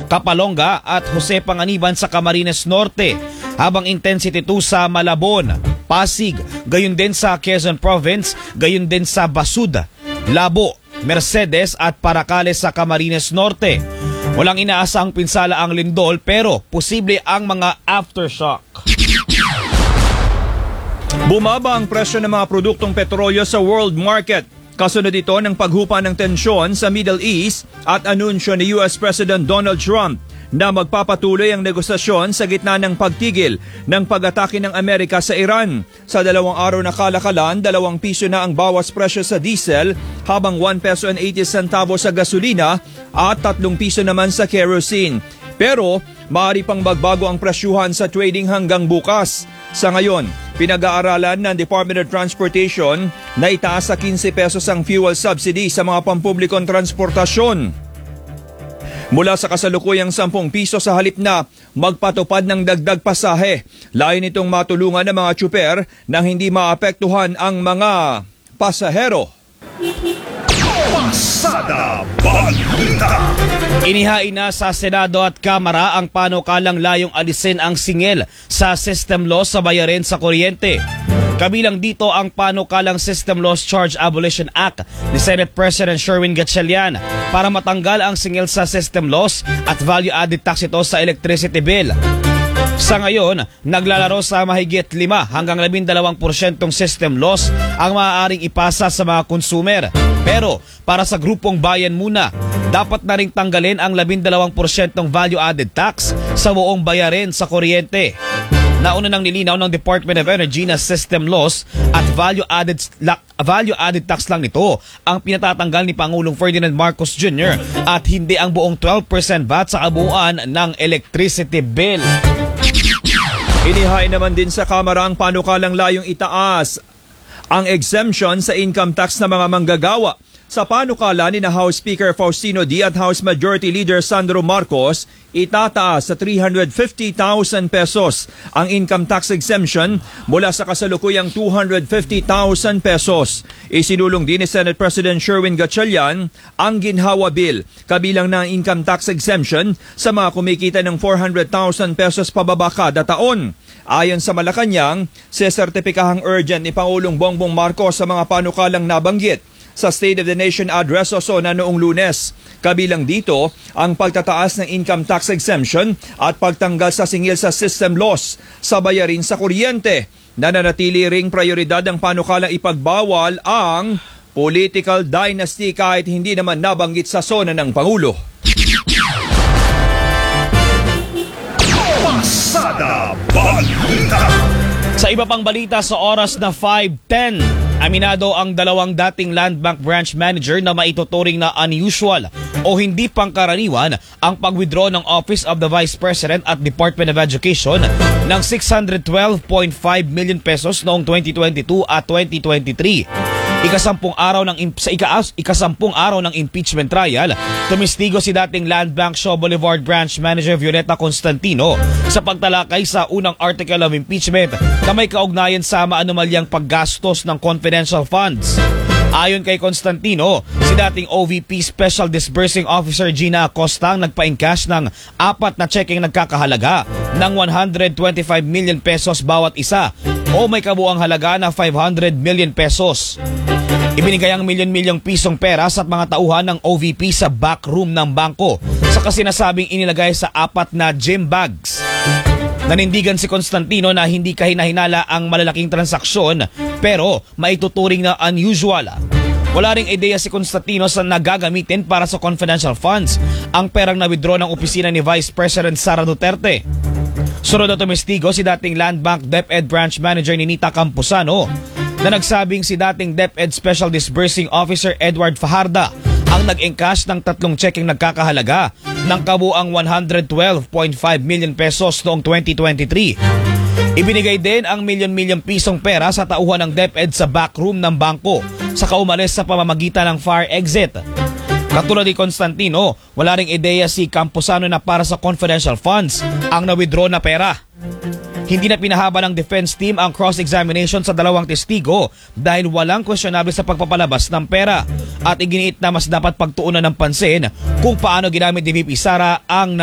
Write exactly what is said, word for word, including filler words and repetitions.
Kapalonga at Jose Panganiban sa Camarines Norte, habang Intensity two sa Malabon, Pasig, gayon din sa Quezon Province, gayon din sa Basud, Labo, Mercedes at Paracales sa Camarines Norte. Walang inaasahang pinsala ang lindol pero posible ang mga aftershock. Bumaba ang presyo ng mga produktong petrolyo sa world market. Kasunod ito ng paghupa ng tensyon sa Middle East at anunsyo ni U S President Donald Trump na magpapatuloy ang negosasyon sa gitna ng pagtigil ng pag-atake ng Amerika sa Iran. Sa dalawang araw na kalakalan, dalawang piso na ang bawas presyo sa diesel, habang one peso and eighty centavos sa gasolina at tatlong piso naman sa kerosene. Pero maaari pang magbago ang presyuhan sa trading hanggang bukas. Sa ngayon, pinag-aaralan ng Department of Transportation na itaas sa fifteen pesos ang fuel subsidy sa mga pampublikong transportasyon. Mula sa kasalukuyang ten piso sa halip na magpatupad ng dagdag pasahe. Lain itong matulungan ng mga tsuper nang hindi maapektuhan ang mga pasahero. Pasada Balita. Inihain na sa Senado at Kamara ang panukalang layong alisin ang singil sa system loss sa bayarin sa kuryente. Kabilang dito ang panukalang System Loss Charge Abolition Act ni Senate President Sherwin Gatchalian para matanggal ang singil sa system loss at value-added tax ito sa electricity bill. Sa ngayon, naglalaro sa mahigit lima hanggang labindalawang porsyentong system loss ang maaaring ipasa sa mga consumer. Pero para sa grupong bayan muna, dapat na ring tanggalin ang labindalawang porsyentong value-added tax sa buong bayarin sa kuryente. Nauna nang nilinaw ng Department of Energy na system loss at value-added value-added tax lang nito ang pinatatanggal ni Pangulong Ferdinand Marcos Junior at hindi ang buong twelve percent V A T sa kabuuan ng electricity bill. Inihain naman din sa Kamara ang panukalang layong itaas ang exemption sa income tax ng mga manggagawa. Sa panukala ni na House Speaker Faustino D. at House Majority Leader Sandro Marcos, itataas sa three hundred fifty thousand pesos ang income tax exemption mula sa kasalukuyang two hundred fifty thousand pesos. Isinulong din ni Senate President Sherwin Gatchalian ang ginhawa bill, kabilang na income tax exemption sa mga kumikita ng four hundred thousand pesos pababa kada taon. Ayon sa Malacanang, sesertipikahang urgent ni Pangulong Bongbong Marcos sa mga panukalang nabanggit sa State of the Nation Address o SONA noong Lunes. Kabilang dito ang pagtataas ng income tax exemption at pagtanggal sa singil sa system loss sa bayarin sa kuryente. Nananatili ring prioridad ang panukalang ipagbawal ang political dynasty kahit hindi naman nabanggit sa SONA ng Pangulo. Pasada Balita. Sa iba pang balita sa oras na five ten, aminado ang dalawang dating Land Bank branch manager na maituturing na unusual o hindi pangkaraniwan ang pag-withdraw ng Office of the Vice President at Department of Education ng six hundred twelve point five million pesos noong twenty twenty-two at twenty twenty-three. Ikasampung araw ng sa ikaas, ikasampung araw ng impeachment trial, tumistigo si dating Land Bank Shaw Boulevard Branch Manager Violeta Constantino sa pagtalakay sa unang article of impeachment na may kaugnayan sa maanumalyang paggastos ng confidential funds. Ayon kay Constantino, si dating O V P Special Disbursing Officer Gina Acosta ang nagpa-encash ng apat na cheking nagkakahalaga ng one hundred twenty-five million pesos bawat isa o may kabuang halaga na five hundred million pesos. Ibinigay ang milyon-milyong pisong pera sa mga tauhan ng O V P sa backroom ng bangko sa kasinasabing inilagay sa apat na gym bags. Nanindigan si Constantino na hindi kahinahinala ang malalaking transaksyon pero maituturing na unusual. Wala ring ideya si Constantino sa nagagamitin para sa confidential funds ang perang na-withdraw ng opisina ni Vice President Sara Duterte. Sunod na tumestigo si dating Land Bank DepEd Branch Manager ni Nita Campuzano na nagsabing si dating DepEd Special Disbursing Officer Edward Fajarda ang nag-encash ng tatlong checking nagkakahalaga ng kabuang one hundred twelve point five million pesos noong twenty twenty-three. Ibinigay din ang milyon-milyong pisong pera sa tauhan ng DepEd sa backroom ng bangko sa kaumalis sa pamamagitan ng fire exit. Katulad ni Constantino, wala ring ideya si Campuzano na para sa confidential funds ang na-withdraw na pera. Hindi na pinahaba ng defense team ang cross-examination sa dalawang testigo dahil walang questionable sa pagpapalabas ng pera at iginiit na mas dapat pagtuunan ng pansin kung paano ginamit ni V P Sara ang